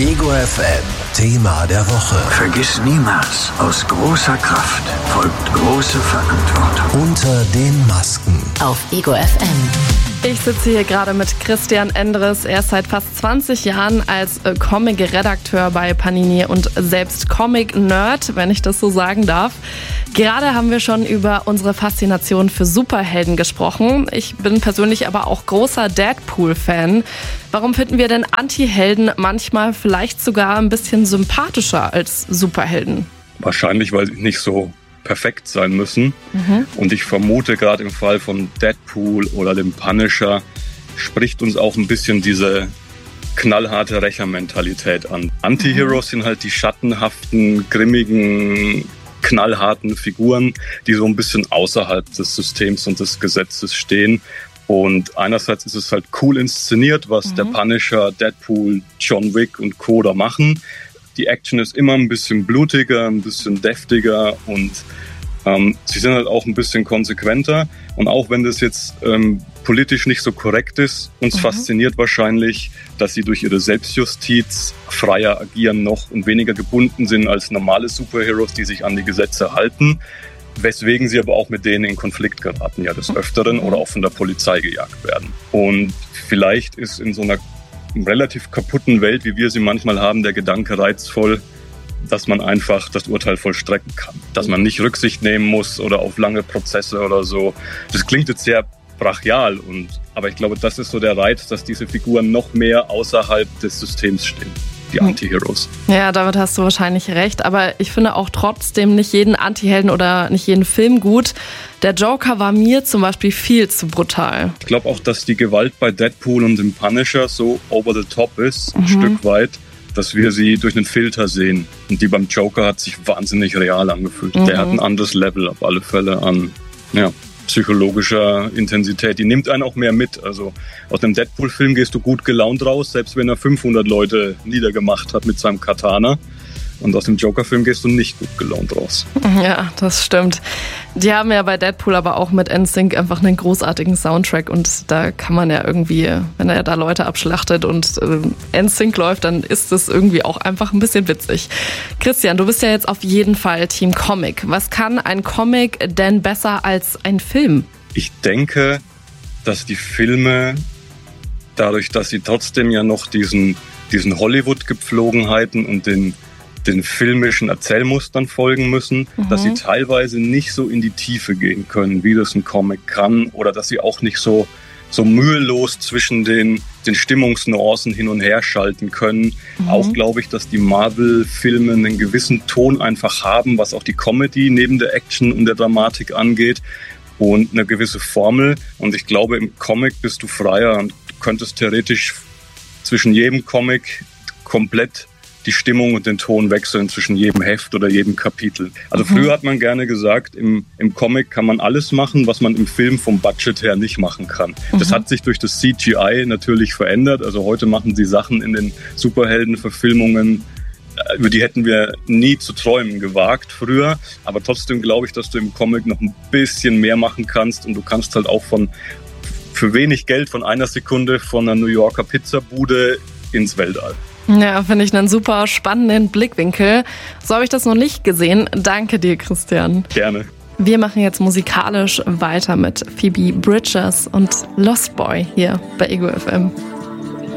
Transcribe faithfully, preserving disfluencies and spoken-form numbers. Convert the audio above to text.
Ego F M, Thema der Woche. Vergiss niemals, aus großer Kraft folgt große Verantwortung. Unter den Masken. Auf Ego F M. Ich sitze hier gerade mit Christian Endres. Er ist seit fast zwanzig Jahren als Comic-Redakteur bei Panini und selbst Comic-Nerd, wenn ich das so sagen darf. Gerade haben wir schon über unsere Faszination für Superhelden gesprochen. Ich bin persönlich aber auch großer Deadpool-Fan. Warum finden wir denn Anti-Helden manchmal vielleicht sogar ein bisschen sympathischer als Superhelden? Wahrscheinlich, weil sie nicht so perfekt sein müssen. Mhm. Und ich vermute, gerade im Fall von Deadpool oder dem Punisher spricht uns auch ein bisschen diese knallharte Rächermentalität an. Anti-Heroes sind halt die schattenhaften, grimmigen, knallharten Figuren, die so ein bisschen außerhalb des Systems und des Gesetzes stehen. Und einerseits ist es halt cool inszeniert, was mhm. der Punisher, Deadpool, John Wick und Co. da machen. Die Action ist immer ein bisschen blutiger, ein bisschen deftiger und ähm, sie sind halt auch ein bisschen konsequenter. Und auch wenn das jetzt ähm, politisch nicht so korrekt ist, uns mhm. fasziniert wahrscheinlich, dass sie durch ihre Selbstjustiz freier agieren noch und weniger gebunden sind als normale Superheroes, die sich an die Gesetze halten. Weswegen sie aber auch mit denen in Konflikt geraten, ja des Öfteren, oder auch von der Polizei gejagt werden. Und vielleicht ist in so einer relativ kaputten Welt, wie wir sie manchmal haben, der Gedanke reizvoll, dass man einfach das Urteil vollstrecken kann. Dass man nicht Rücksicht nehmen muss oder auf lange Prozesse oder so. Das klingt jetzt sehr brachial, und, aber ich glaube, das ist so der Reiz, dass diese Figuren noch mehr außerhalb des Systems stehen. Die Anti-Heroes. Ja, damit hast du wahrscheinlich recht. Aber ich finde auch trotzdem nicht jeden Anti-Helden oder nicht jeden Film gut. Der Joker war mir zum Beispiel viel zu brutal. Ich glaube auch, dass die Gewalt bei Deadpool und dem Punisher so over the top ist, ein mhm. Stück weit, dass wir sie durch einen Filter sehen. Und die beim Joker hat sich wahnsinnig real angefühlt. Mhm. Der hat ein anderes Level auf alle Fälle an, ja, psychologischer Intensität. Die nimmt einen auch mehr mit. Also aus dem Deadpool-Film gehst du gut gelaunt raus, selbst wenn er fünfhundert Leute niedergemacht hat mit seinem Katana. Und aus dem Joker-Film gehst du nicht gut gelaunt raus. Ja, das stimmt. Die haben ja bei Deadpool aber auch mit N Sync einfach einen großartigen Soundtrack. Und da kann man ja irgendwie, wenn er da Leute abschlachtet und äh, N Sync läuft, dann ist das irgendwie auch einfach ein bisschen witzig. Christian, du bist ja jetzt auf jeden Fall Team Comic. Was kann ein Comic denn besser als ein Film? Ich denke, dass die Filme, dadurch, dass sie trotzdem ja noch diesen, diesen Hollywood-Gepflogenheiten und den den filmischen Erzählmustern folgen müssen, mhm. dass sie teilweise nicht so in die Tiefe gehen können, wie das ein Comic kann, oder dass sie auch nicht so, so mühelos zwischen den, den Stimmungsnuancen hin und her schalten können. Mhm. Auch glaube ich, dass die Marvel-Filme einen gewissen Ton einfach haben, was auch die Comedy neben der Action und der Dramatik angeht, und eine gewisse Formel. Und ich glaube, im Comic bist du freier und du könntest theoretisch zwischen jedem Comic komplett die Stimmung und den Ton wechseln zwischen jedem Heft oder jedem Kapitel. Also mhm. früher hat man gerne gesagt, im, im Comic kann man alles machen, was man im Film vom Budget her nicht machen kann. Mhm. Das hat sich durch das C G I natürlich verändert. Also heute machen sie Sachen in den Superheldenverfilmungen, über die hätten wir nie zu träumen gewagt früher. Aber trotzdem glaube ich, dass du im Comic noch ein bisschen mehr machen kannst, und du kannst halt auch von für wenig Geld von einer Sekunde von einer New Yorker Pizzabude ins Weltall. Ja, finde ich einen super spannenden Blickwinkel. So habe ich das noch nicht gesehen. Danke dir, Christian. Gerne. Wir machen jetzt musikalisch weiter mit Phoebe Bridgers und Lost Boy hier bei Ego F M.